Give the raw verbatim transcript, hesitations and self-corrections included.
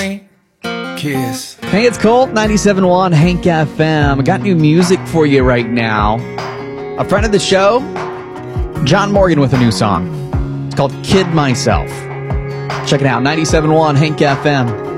Kiss. Hey, it's Colt, ninety-seven point one Hank F M. I got new music for you right now. A friend of the show, John Morgan, with a new song. It's called Kid Myself. Check it out, ninety-seven point one Hank F M.